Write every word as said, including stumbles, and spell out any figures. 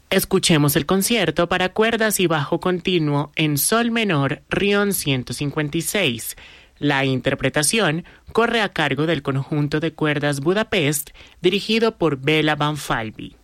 Escuchemos el concierto para cuerdas y bajo continuo en sol menor, Rion ciento cincuenta y seis. La interpretación corre a cargo del conjunto de cuerdas Budapest, dirigido por Bela Banfalvi.